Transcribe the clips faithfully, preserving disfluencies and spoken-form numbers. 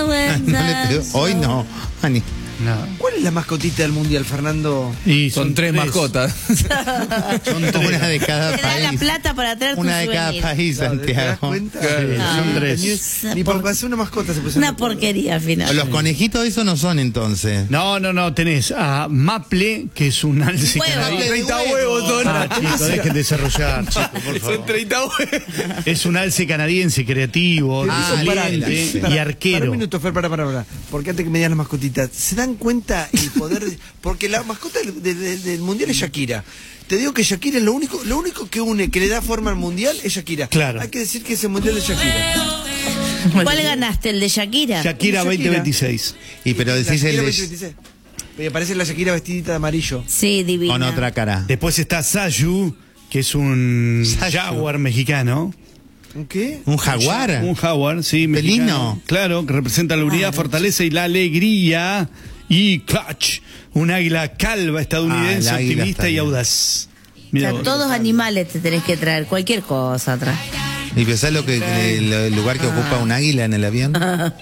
Ah, no le pegó. Hoy no, Ani. No. ¿Cuál es la mascotita del mundial, Fernando? Y Son, son tres, tres mascotas. Son tres. Una de cada Te da la país. plata para traer tu Una de cada souvenir. país, No, ¿te das Santiago. cuenta? Sí, No. son tres. Ni, ni por hacer una mascota se puso Una porquería al final. Los conejitos esos no son entonces. No, no, no, tenés a Maple, que es un alce Huevo. canadiense. treinta huevos son. Ah, chicos, dejen desarrollar, chicos, por favor. Son treinta huevos. Es un alce canadiense creativo, Ah, valiente para, y para arquero. un minuto, Fer, para, para, para. Porque antes que me digan las mascotitas, ¿se dan cuenta el poder? de- porque la mascota del, del- del mundial es Shakira. Te digo que Shakira es lo único, lo único que une, que le da forma al mundial es Shakira. Claro. Hay que decir que es el mundial de Shakira. ¿Cuál ganaste? ¿El de Shakira? Shakira Shakira. veinte veintiséis. Y pero La decís Shakira el de- veinte veintiséis. Me parece la Shakira vestidita de amarillo. Sí, divina. con otra cara. Después está Sayu, que es un Sayu. jaguar mexicano. ¿Un qué? Un jaguar. Un jaguar, sí, Felino. mexicano. Claro, que representa la unidad, fortaleza y la alegría. Y Clutch, un águila calva estadounidense, Ah, el águila optimista está y bien. audaz. O Mirá sea, vos. todos animales te tenés que traer, cualquier cosa atrás. ¿Y pensás lo que, el, el lugar que ocupa un águila en el avión? A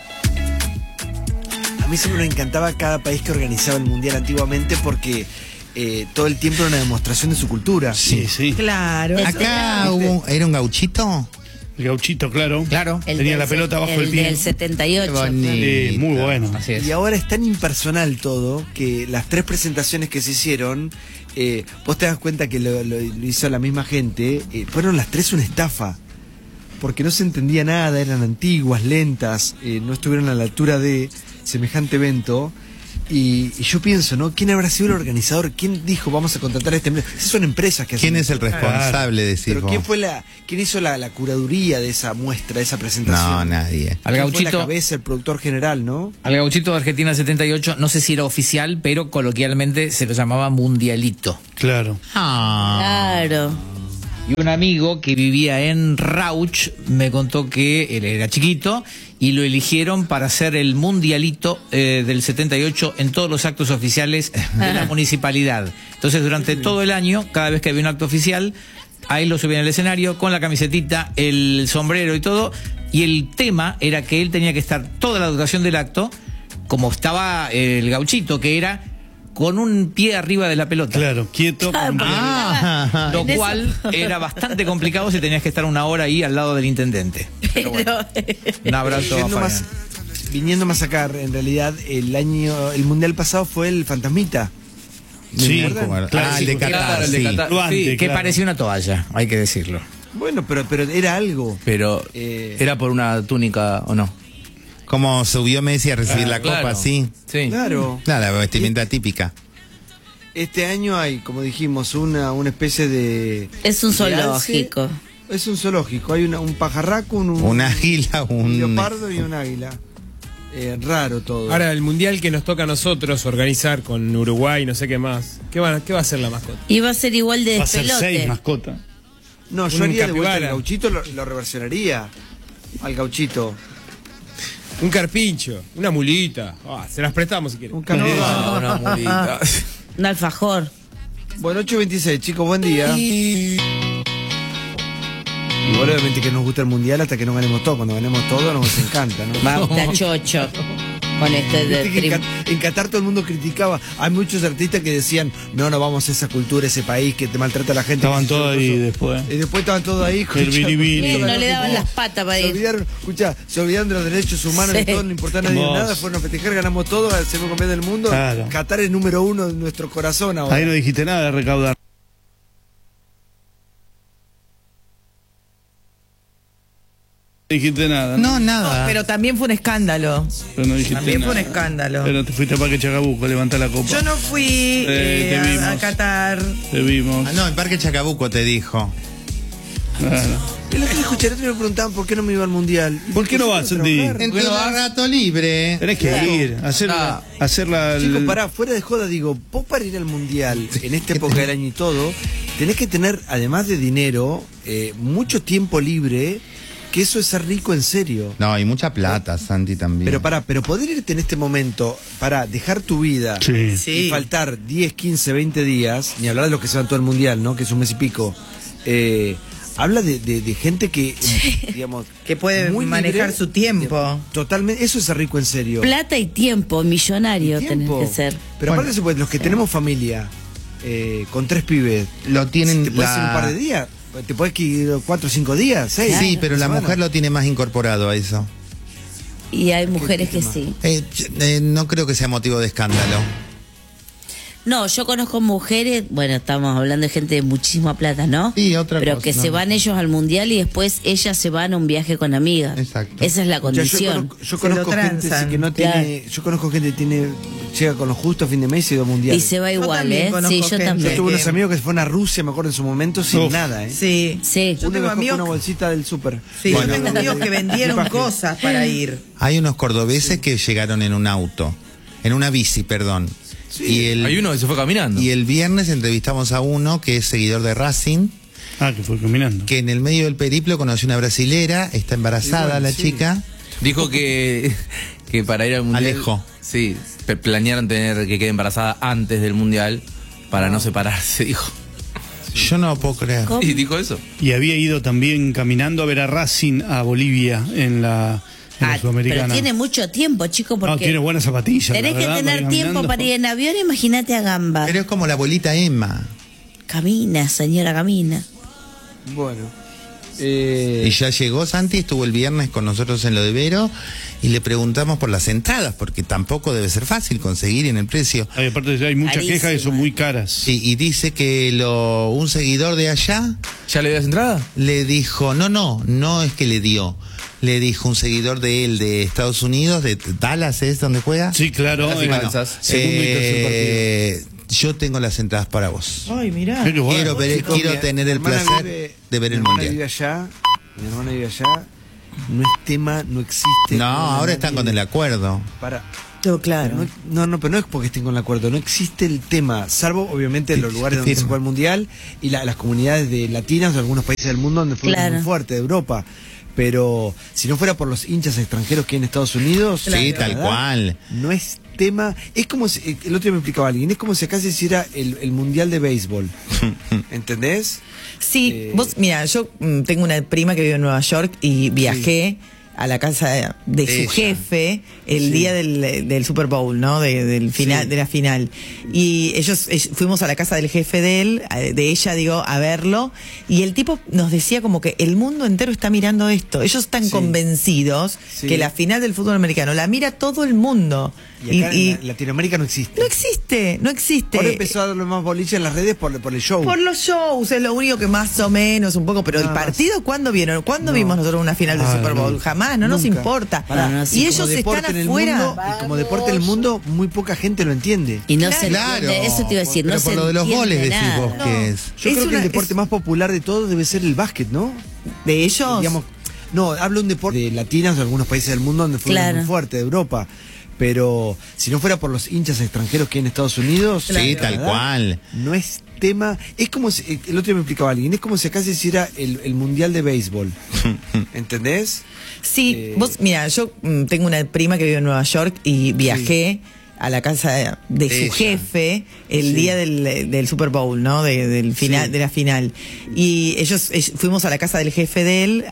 mí siempre me encantaba cada país que organizaba el mundial antiguamente porque eh, todo el tiempo era una demostración de su cultura. Sí, sí. Claro. Acá hubo, ¿era un gauchito? El gauchito, claro. Claro. El Tenía del la se- pelota bajo el, pie. del setenta y ocho. Qué bonito. Sí, muy bueno. Así es. Y ahora es tan impersonal todo que las tres presentaciones que se hicieron, eh, vos te das cuenta que lo, lo- lo hizo la misma gente, eh, fueron las tres una estafa. Porque no se entendía nada, eran antiguas, lentas, eh, no estuvieron a la altura de semejante evento. Y, y yo pienso, ¿no? ¿Quién habrá sido el organizador? ¿Quién dijo vamos a contratar a este? Esas son empresas que hacen. ¿Quién es el responsable de decir Pero vos? ¿quién fue la, quién hizo la, la curaduría de esa muestra, de esa presentación? No, nadie. Al ¿Quién fue la gauchito, cabeza, el productor general, ¿no? al gauchito de Argentina setenta y ocho, no sé si era oficial, pero coloquialmente se lo llamaba mundialito. Claro. Ah. Claro. Y un amigo que vivía en Rauch me contó que él era chiquito y lo eligieron para hacer el mundialito eh, del setenta y ocho en todos los actos oficiales de la municipalidad. Entonces, durante todo el año, cada vez que había un acto oficial, ahí lo subían al escenario con la camisetita, el sombrero y todo. Y el tema era que él tenía que estar toda la duración del acto, como estaba el gauchito, que era con un pie arriba de la pelota. Claro, quieto. con un pie arriba. Ah, Lo En eso- cual era bastante complicado si tenías que estar una hora ahí al lado del intendente. Pero bueno, un abrazo a Yendo Fabián. más, viniendo más acá, en realidad, el año, el mundial pasado fue el Fantasmita. Sí, ¿Recuerdan? Claro, claro, ah, el de sí, Qatar, Claro, el de sí. Qatar, Fluante, sí, que claro. parecía una toalla, hay que decirlo. Bueno, pero, pero era algo. Pero, Eh, ¿era por una túnica o no? Como subió Messi a recibir la copa, Claro. sí. Sí. Claro. Nada, la vestimenta típica. Este año hay, como dijimos, una, una especie de... Es un de alce. zoológico. Es un zoológico. Hay una- un pajarraco, un, un, Un águila, un un... leopardo y un águila. Eh, raro todo. Ahora, el mundial que nos toca a nosotros organizar con Uruguay, no sé qué más. ¿Qué va, qué va a ser la mascota? Y va a ser igual de Va a ser seis despelote. mascotas. no, yo un haría de vuelta al capibara. gauchito, lo, lo reversionaría. Al gauchito. Un carpincho, una mulita. Ah, se las prestamos si quieren. Un camino. No, una mulita. Un alfajor. Bueno, ocho veintiséis, chicos, buen día. Y bueno, obviamente que nos gusta el mundial hasta que no ganemos todo. Cuando ganemos todo nos encanta, ¿no? Basta chocho. Con este de Viste que en, trim- Cat- en Qatar todo el mundo criticaba. Hay muchos artistas que decían, no, no vamos a esa cultura, ese país que te maltrata a la gente. Estaban que todos ahí eso. después. Y después estaban todos ahí. El biribiri. Sí, no le daban las patas para Se ir. olvidaron, escuchá, se olvidaron de los derechos humanos Sí. y todo, no importa a nadie Vos. nada, fueron a festejar, ganamos todo, hacemos campeón del mundo. Claro. Qatar es número uno en nuestro corazón ahora. Ahí no dijiste nada de recaudar. No dijiste nada. No, nada. Pero también fue un escándalo. Pero no dijiste También fue nada. un escándalo. Pero te fuiste para que Chacabuco, levanta la copa. Yo no fui te eh, vimos. a, a Qatar. Te vimos. Ah, no, en Parque Chacabuco te dijo. Claro. El otro día escuché, el otro día me preguntaban por qué no me iba al mundial. ¿Por qué no Yo vas, iba a Santi? trabajar. En tu rato libre. Tenés que Claro. ir, hacer, Ah. hacer la... Chicos, pará, fuera de joda, digo, vos para ir al mundial, en esta época del año y todo, tenés que tener, además de dinero, eh, mucho tiempo libre, que eso es ser rico en serio. No, y mucha plata, Santi, también. Pero pará, pero poder irte en este momento para dejar tu vida Sí. Sí. y faltar diez, quince, veinte días, ni hablar de los que se van todo el mundial, ¿no? Que es un mes y pico, eh, habla de, de, de gente que, digamos, Que puede muy manejar libre, su tiempo. digamos, totalmente, eso es ser rico en serio. Plata y tiempo, millonario tenés Tiempo. que ser. Pero Bueno. aparte, se puede- los que tenemos familia, eh, con tres pibes, Lo tienen te puedes la- ir un par de días, te puedes ir cuatro o cinco días, seis. Sí, pero una la semana. mujer lo tiene más incorporado a eso. Y hay mujeres que tema? sí. Eh, eh, no creo que sea motivo de escándalo. No, yo conozco mujeres, bueno, estamos hablando de gente de muchísima plata, ¿no? Sí, otra Pero cosa, que no. se van ellos al mundial y después ellas se van a un viaje con amigas. Exacto. Esa es la Ya, yo condición. conozco, yo Se conozco lo gente transan. que no Claro. tiene, yo conozco gente que tiene, llega con lo justo a fin de mes y se va mundial. Y se va Yo igual, también ¿eh? conozco Sí, yo gente. Yo también. tuve unos que- amigos que se fueron a Rusia, me acuerdo en su momento, sin Uf. nada, ¿eh? Sí. Sí. Yo Uno tengo viajó con amigos, una bolsita del súper. sí, Bueno. yo tengo amigos que vendieron Equipaje. cosas para ir. Hay unos cordobeses que llegaron en un auto, en una bici, perdón. Y el, Hay uno que se fue caminando. y el viernes entrevistamos a uno que es seguidor de Racing, Ah, que fue caminando. que en el medio del periplo conoció una brasilera, está embarazada Y bueno, la sí. chica. Dijo que, que para ir al mundial. Alejo. Sí, pe- planearon tener que quede embarazada antes del mundial para no separarse, dijo. Yo no puedo creer. ¿Cómo? Y dijo eso. Y había ido también caminando a ver a Racing a Bolivia en la, en la Ah, Sudamericana. pero tiene mucho tiempo, chico, porque No, tiene buenas zapatillas. tenés la que verdad, tener para ir tiempo caminando. para ir en avión, imagínate a Gamba. Pero es como la abuelita Emma. Camina, señora, camina. Bueno. Eh, Y ya llegó Santi, estuvo el viernes con nosotros en lo de Vero y le preguntamos por las entradas, porque tampoco debe ser fácil conseguir en el precio. Ay, aparte hay muchas Carísima. quejas que son muy caras. Sí, y dice que lo, un seguidor de allá ¿Ya le das entrada? le dijo, no, no, no es que le dio, le dijo un seguidor de él de Estados Unidos, de Dallas, ¿es donde juega? Sí, claro. Las eh, Kansas. segundo y tercer partido. Eh, yo tengo las entradas para vos. Ay, mirá. Qué bueno. Quiero ver, chicos, quiero mi- tener mi el hermana placer vive- de ver mi el hermana mundial. vive allá, mi hermana vive allá, no es tema, no existe. No, ahora están con el acuerdo. Para. Todo claro. No, no, no, pero no es porque estén con el acuerdo, no existe el tema, salvo obviamente en los lugares donde se firma. juega el mundial y la- las comunidades de latinas de algunos países del mundo donde fue Claro. muy fuerte, de Europa. Pero si no fuera por los hinchas extranjeros que hay en Estados Unidos, Sí, la tal verdad, cual. no es tema. Es como si, el otro día me explicaba alguien, es como si acá se hiciera el, el mundial de béisbol. ¿Entendés? Sí, Eh, vos, mira, yo mm, tengo una prima que vive en Nueva York y viajé a la casa de su Ella. jefe el Sí. día del, del Super Bowl, ¿no? De, del final, Sí. de la final. Y ellos, ell- fuimos a la casa del jefe de él, eh, de ella, digo, a verlo. Y el tipo nos decía como que el mundo entero está mirando esto. Ellos están Sí. convencidos Sí. que la final del fútbol americano la mira todo el mundo. Y acá Y- en la- Latinoamérica no existe. no existe, no existe. Ahora empezó a darle más boliche en las redes por, por el show. Por los shows, es lo único que más o menos, un poco, pero Nada el más. partido, ¿cuándo vieron? ¿Cuándo No. vimos nosotros una final del Ah, Super Bowl? no. Jamás, no nos Nunca. importa. Pará, no, sí, y Como ellos deporte están en el afuera. mundo, y como deporte en el mundo, muy poca gente lo entiende. Y no se Claro. entiende, eso te iba a decir, Pero no por se lo de los entiende goles decís nada. vos que es. Yo Es creo que una- el deporte es- más popular de todos debe ser el básquet, ¿no? De ellos. Digamos, no, hablo de un deporte de latinas de algunos países del mundo donde fue Claro. muy fuerte, de Europa. Pero si no fuera por los hinchas extranjeros que hay en Estados Unidos, Sí, la tal verdad, cual. no es tema. Es como si, el otro día me explicaba alguien, es como si acá se hiciera el, el mundial de béisbol. ¿Entendés? Sí, Eh, vos, mira, yo mm, tengo una prima que vive en Nueva York y viajé a la casa de su Ella. jefe el Sí. día del, del Super Bowl, ¿no? De, del final, Sí. de la final. Y ellos, ell- fuimos a la casa del jefe de él